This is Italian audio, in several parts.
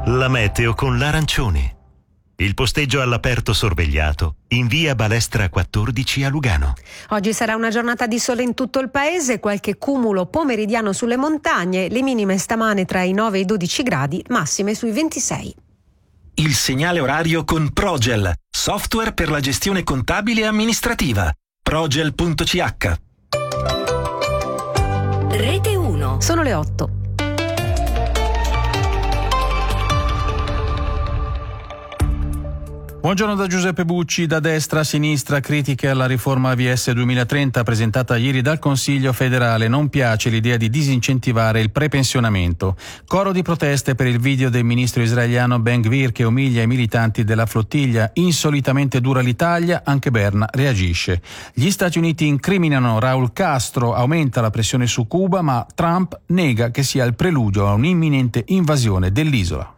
La meteo con l'arancione. Il posteggio all'aperto sorvegliato in via Balestra 14 a Lugano. Oggi sarà una giornata di sole in tutto il paese, qualche cumulo pomeridiano sulle montagne, le minime stamane tra i 9 e i 12 gradi, massime sui 26. Il segnale orario con Progel, software per la gestione contabile e amministrativa. Progel.ch. Rete 1. Sono le 8. Buongiorno da Giuseppe Bucci. Da destra a sinistra critiche alla riforma AVS 2030 presentata ieri dal Consiglio federale. Non piace l'idea di disincentivare il prepensionamento. Coro di proteste per il video del ministro israeliano Ben Gvir che umilia i militanti della flottiglia. Insolitamente dura l'Italia, anche Berna reagisce. Gli Stati Uniti incriminano Raul Castro, aumenta la pressione su Cuba, ma Trump nega che sia il preludio a un'imminente invasione dell'isola.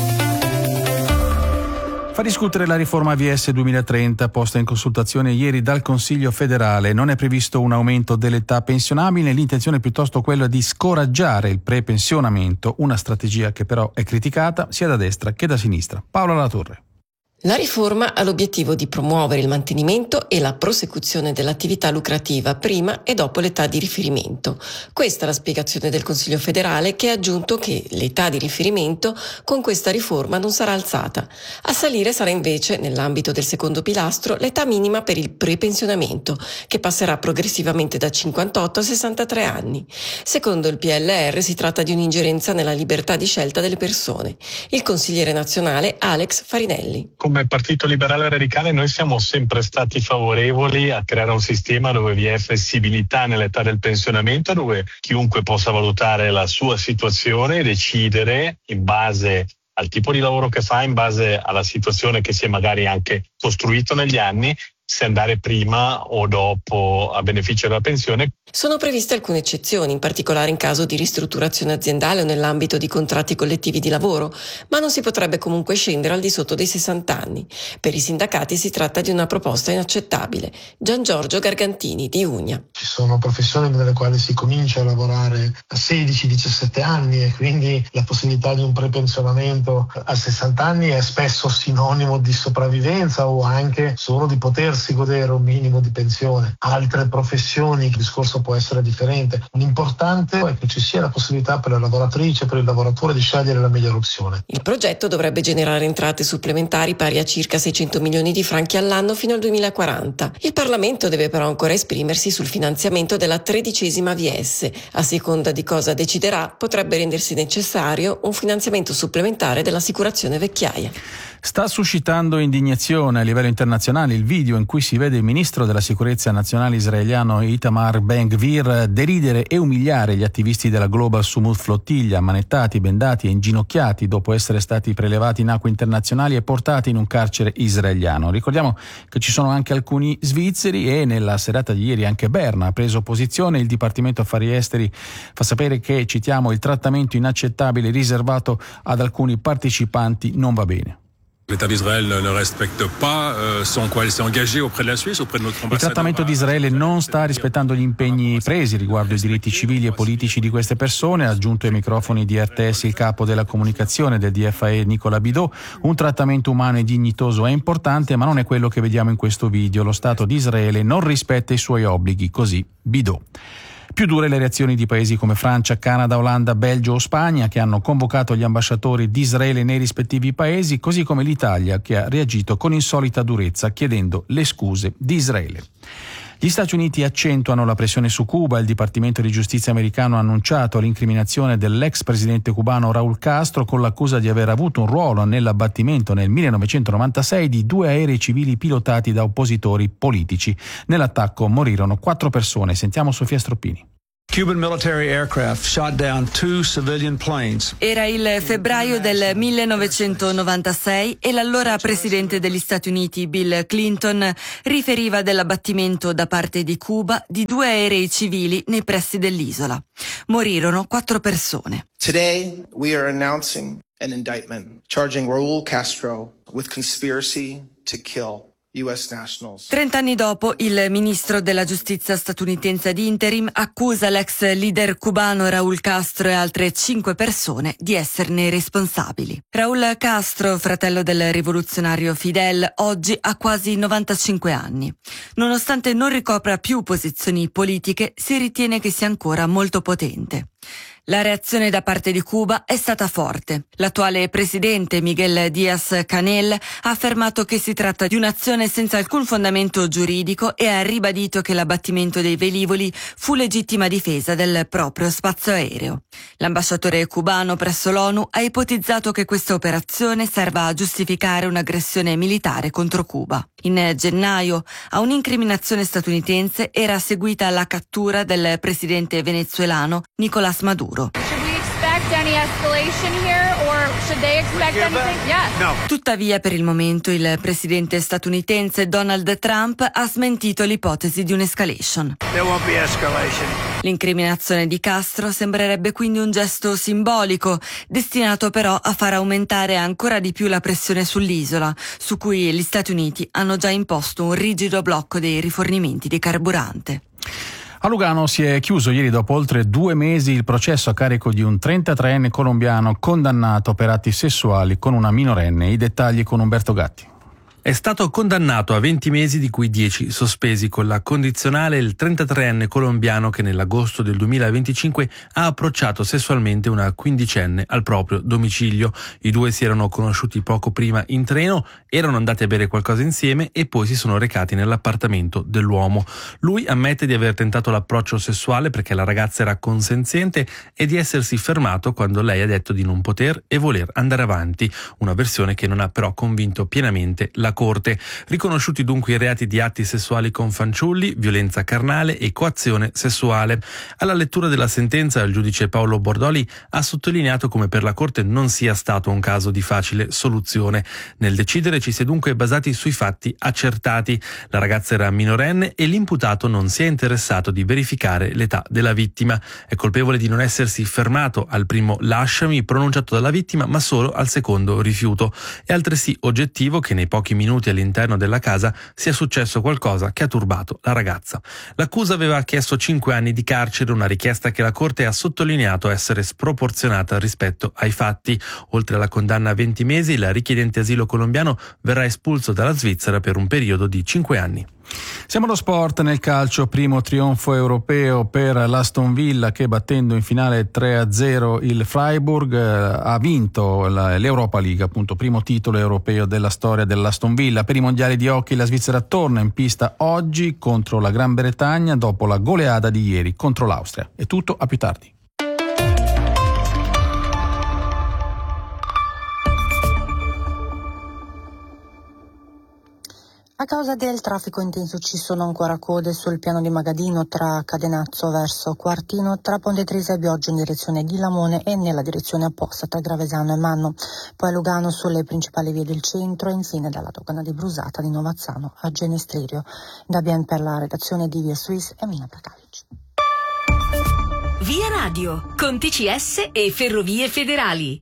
Fa discutere la riforma AVS 2030 posta in consultazione ieri dal Consiglio federale. Non è previsto un aumento dell'età pensionabile, l'intenzione è piuttosto quella di scoraggiare il prepensionamento, una strategia che però è criticata sia da destra che da sinistra. Paola Latorre. La riforma ha l'obiettivo di promuovere il mantenimento e la prosecuzione dell'attività lucrativa prima e dopo l'età di riferimento. Questa è la spiegazione del Consiglio federale, che ha aggiunto che l'età di riferimento con questa riforma non sarà alzata. A salire sarà invece, nell'ambito del secondo pilastro, l'età minima per il prepensionamento, che passerà progressivamente da 58 a 63 anni. Secondo il PLR si tratta di un'ingerenza nella libertà di scelta delle persone. Il consigliere nazionale Alex Farinelli. Come Partito Liberale Radicale noi siamo sempre stati favorevoli a creare un sistema dove vi è flessibilità nell'età del pensionamento, dove chiunque possa valutare la sua situazione e decidere in base al tipo di lavoro che fa, in base alla situazione che si è magari anche costruito negli anni, se andare prima o dopo a beneficio della pensione. Sono previste alcune eccezioni, in particolare in caso di ristrutturazione aziendale o nell'ambito di contratti collettivi di lavoro, ma non si potrebbe comunque scendere al di sotto dei 60 anni. Per i sindacati si tratta di una proposta inaccettabile. Gian Giorgio Gargantini di Unia. Ci sono professioni nelle quali si comincia a lavorare a 16-17 anni e quindi la possibilità di un prepensionamento a 60 anni è spesso sinonimo di sopravvivenza o anche solo di potersi godere un minimo di pensione. Altre professioni, il discorso può essere differente. L'importante è che ci sia la possibilità per la lavoratrice, per il lavoratore di scegliere la migliore opzione. Il progetto dovrebbe generare entrate supplementari pari a circa 600 milioni di franchi all'anno fino al 2040. Il Parlamento deve però ancora esprimersi sul finanziamento della 13ª AVS. A seconda di cosa deciderà, potrebbe rendersi necessario un finanziamento supplementare dell'assicurazione vecchiaia. Sta suscitando indignazione a livello internazionale il video in cui si vede il ministro della sicurezza nazionale israeliano Itamar Ben Gvir deridere e umiliare gli attivisti della Global Smooth Flottiglia, manettati, bendati e inginocchiati dopo essere stati prelevati in acque internazionali e portati in un carcere israeliano. Ricordiamo che ci sono anche alcuni svizzeri e nella serata di ieri anche Berna ha preso posizione. Il Dipartimento Affari Esteri fa sapere che, citiamo, il trattamento inaccettabile riservato ad alcuni partecipanti non va bene. L'État d'Israël ne respecte pas son quoi il s'est engagé auprès de la Suisse, auprès de notre ambassadeur. Il trattamento di Israele non sta rispettando gli impegni presi riguardo i diritti civili e politici di queste persone, ha aggiunto ai microfoni di RTS il capo della comunicazione del DFAE Nicola Bidot. Un trattamento umano e dignitoso è importante, ma non è quello che vediamo in questo video. Lo Stato di Israele non rispetta i suoi obblighi, così Bidot. Più dure le reazioni di paesi come Francia, Canada, Olanda, Belgio o Spagna, che hanno convocato gli ambasciatori di Israele nei rispettivi paesi, così come l'Italia, che ha reagito con insolita durezza chiedendo le scuse di Israele. Gli Stati Uniti accentuano la pressione su Cuba. Il Dipartimento di Giustizia americano ha annunciato l'incriminazione dell'ex presidente cubano Raul Castro con l'accusa di aver avuto un ruolo nell'abbattimento nel 1996 di 2 aerei civili pilotati da oppositori politici. Nell'attacco morirono 4 persone. Sentiamo Sofia Stroppini. Cuban military aircraft shot down 2 civilian planes. Era il febbraio del 1996 e l'allora presidente degli Stati Uniti Bill Clinton riferiva dell'abbattimento da parte di Cuba di 2 aerei civili nei pressi dell'isola. Morirono 4 persone. Today we are announcing an indictment charging Raul Castro with conspiracy to kill 30 anni dopo, il ministro della giustizia statunitense ad interim accusa l'ex leader cubano Raúl Castro e altre 5 persone di esserne responsabili. Raúl Castro, fratello del rivoluzionario Fidel, oggi ha quasi 95 anni. Nonostante non ricopra più posizioni politiche, si ritiene che sia ancora molto potente. La reazione da parte di Cuba è stata forte. L'attuale presidente Miguel Díaz-Canel ha affermato che si tratta di un'azione senza alcun fondamento giuridico e ha ribadito che l'abbattimento dei velivoli fu legittima difesa del proprio spazio aereo. L'ambasciatore cubano presso l'ONU ha ipotizzato che questa operazione serva a giustificare un'aggressione militare contro Cuba. In gennaio, a un'incriminazione statunitense era seguita la cattura del presidente venezuelano Nicolás Maduro. Tuttavia, per il momento, il presidente statunitense Donald Trump ha smentito l'ipotesi di un'escalation. L'incriminazione di Castro sembrerebbe quindi un gesto simbolico, destinato però a far aumentare ancora di più la pressione sull'isola, su cui gli Stati Uniti hanno già imposto un rigido blocco dei rifornimenti di carburante. A Lugano si è chiuso ieri, dopo oltre 2 mesi, il processo a carico di un 33enne colombiano condannato per atti sessuali con una minorenne. I dettagli con Umberto Gatti. È stato condannato a 20 mesi, di cui 10 sospesi, con la condizionale il 33enne colombiano che nell'agosto del 2025 ha approcciato sessualmente una quindicenne al proprio domicilio. I due si erano conosciuti poco prima in treno, erano andati a bere qualcosa insieme e poi si sono recati nell'appartamento dell'uomo. Lui ammette di aver tentato l'approccio sessuale perché la ragazza era consenziente e di essersi fermato quando lei ha detto di non poter e voler andare avanti, una versione che non ha però convinto pienamente la Corte. Riconosciuti dunque i reati di atti sessuali con fanciulli, violenza carnale e coazione sessuale. Alla lettura della sentenza, il giudice Paolo Bordoli ha sottolineato come per la Corte non sia stato un caso di facile soluzione. Nel decidere ci si è dunque basati sui fatti accertati. La ragazza era minorenne e l'imputato non si è interessato di verificare l'età della vittima. È colpevole di non essersi fermato al primo lasciami pronunciato dalla vittima, ma solo al secondo rifiuto. È altresì oggettivo che nei pochi minuti all'interno della casa sia successo qualcosa che ha turbato la ragazza. L'accusa aveva chiesto 5 anni di carcere, una richiesta che la Corte ha sottolineato essere sproporzionata rispetto ai fatti. Oltre alla condanna a 20 mesi, il richiedente asilo colombiano verrà espulso dalla Svizzera per un periodo di 5 anni. Siamo allo sport. Nel calcio, primo trionfo europeo per l'Aston Villa che, battendo in finale 3-0 il Freiburg, ha vinto l'Europa League, appunto primo titolo europeo della storia dell'Aston Villa. Per i mondiali di hockey la Svizzera torna in pista oggi contro la Gran Bretagna dopo la goleada di ieri contro l'Austria. È tutto, a più tardi. A causa del traffico intenso ci sono ancora code sul piano di Magadino tra Cadenazzo verso Quartino, tra Ponte Tresa e Bioggio in direzione di Lamone e nella direzione opposta tra Gravesano e Manno. Poi a Lugano sulle principali vie del centro e infine dalla dogana di Brusata di Novazzano a Genestrerio. Da Bien per la redazione di Via Suisse e Mina Prakavic. Via Radio con TCS e Ferrovie Federali.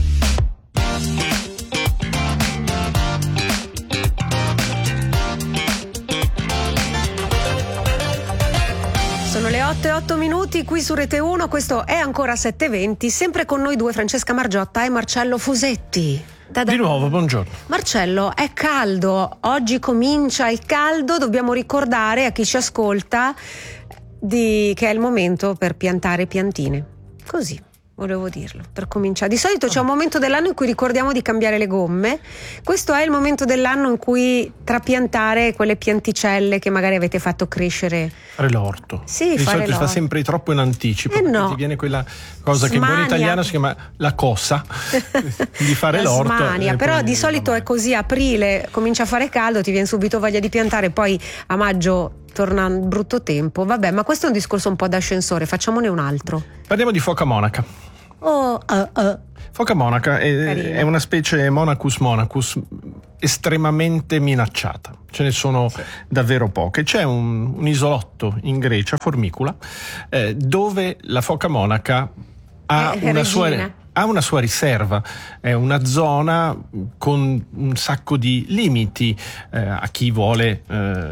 Sono le 8:08 qui su Rete 1, questo è ancora 7:20, sempre con noi due, Francesca Margiotta e Marcello Fusetti. Di nuovo, buongiorno. Marcello, è caldo, oggi comincia il caldo, dobbiamo ricordare a chi ci ascolta che è il momento per piantare piantine, così. Volevo dirlo, per cominciare. Di solito c'è un momento dell'anno in cui ricordiamo di cambiare le gomme. Questo è il momento dell'anno in cui trapiantare quelle pianticelle che magari avete fatto crescere. Fare l'orto. Sì, di fare solito l'orto. Si fa sempre troppo in anticipo, no. Ti viene quella cosa che in buon italiano si chiama la cossa di fare la l'orto. Smania, però di solito è così, aprile comincia a fare caldo, ti viene subito voglia di piantare, poi a maggio torna un brutto tempo. Vabbè, ma questo è un discorso un po' d'ascensore, facciamone un altro. Parliamo di foca monaca. Foca monaca è una specie Monachus estremamente minacciata. Ce ne sono davvero poche. C'è un isolotto in Grecia, Formicula, dove la foca monaca ha ha una sua riserva, è una zona con un sacco di limiti a chi vuole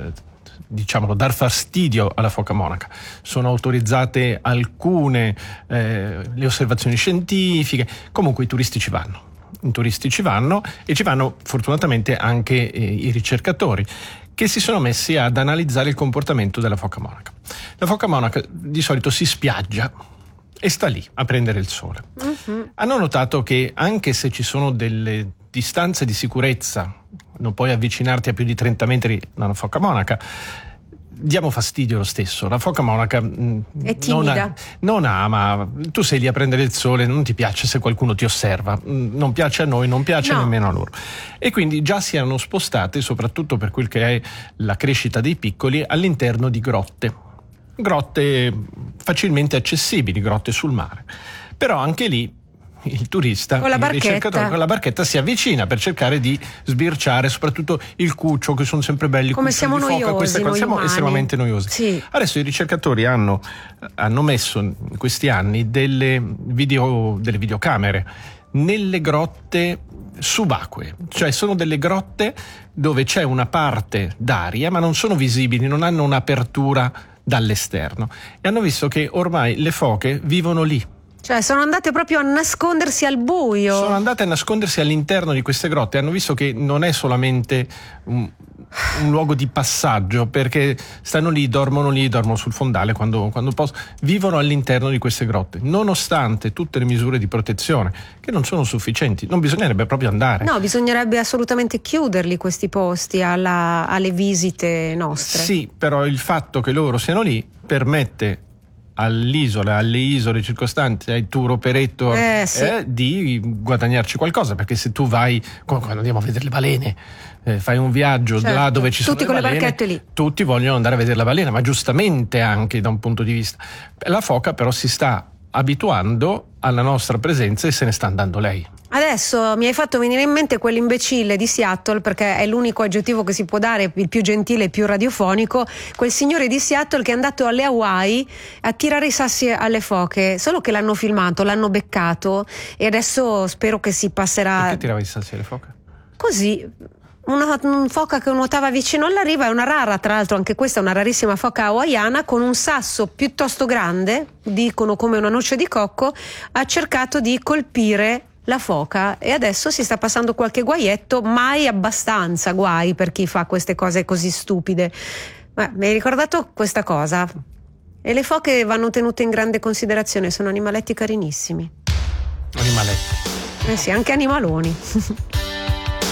dar fastidio alla foca monaca. Sono autorizzate alcune le osservazioni scientifiche, comunque i turisti ci vanno. E ci vanno fortunatamente anche i ricercatori che si sono messi ad analizzare il comportamento della foca monaca. La foca monaca di solito si spiaggia e sta lì a prendere il sole. Hanno notato che anche se ci sono delle distanze di sicurezza, non puoi avvicinarti a più di 30 metri da una foca monaca, diamo fastidio lo stesso. La foca monaca è timida, non ama, tu sei lì a prendere il sole, non ti piace se qualcuno ti osserva, non piace a noi, non piace nemmeno a loro, e quindi già si erano spostate, soprattutto per quel che è la crescita dei piccoli, all'interno di grotte facilmente accessibili, grotte sul mare. Però anche lì il turista, con la il ricercatore con la barchetta si avvicina per cercare di sbirciare soprattutto il cuccio, che sono sempre belli, come siamo noiosi, siamo estremamente noiosi. Sì. Adesso i ricercatori hanno messo in questi anni delle videocamere nelle grotte subacquee, cioè sono delle grotte dove c'è una parte d'aria ma non sono visibili, non hanno un'apertura dall'esterno, e hanno visto che ormai le foche vivono lì. Cioè sono andate proprio a nascondersi al buio. Sono andate a nascondersi all'interno di queste grotte. Hanno visto che non è solamente un luogo di passaggio, perché stanno lì, dormono sul fondale quando possono. Vivono all'interno di queste grotte, nonostante tutte le misure di protezione, che non sono sufficienti. Non bisognerebbe proprio andare. No, bisognerebbe assolutamente chiuderli questi posti alle visite nostre. Sì, però il fatto che loro siano lì permette alle isole circostanti, ai tour operator di guadagnarci qualcosa, perché se tu vai, quando andiamo a vedere le balene, fai un viaggio là dove ci sono tutti le con balene, le barchette lì, tutti vogliono andare a vedere la balena, ma giustamente anche da un punto di vista. La foca però si sta abituando alla nostra presenza e se ne sta andando lei. Adesso mi hai fatto venire in mente quell'imbecille di Seattle, perché è l'unico aggettivo che si può dare, il più gentile e più radiofonico, quel signore di Seattle che è andato alle Hawaii a tirare i sassi alle foche, solo che l'hanno filmato, l'hanno beccato e adesso spero che si passerà. Perché tirava i sassi alle foche? Così, una foca che nuotava vicino alla riva, è una rara, tra l'altro anche questa è una rarissima foca hawaiana, con un sasso piuttosto grande, dicono come una noce di cocco, ha cercato di colpire la foca e adesso si sta passando qualche guaietto, mai abbastanza guai per chi fa queste cose così stupide. Ma mi hai ricordato questa cosa, e le foche vanno tenute in grande considerazione, sono animaletti carinissimi. Animaletti? Sì, anche animaloni.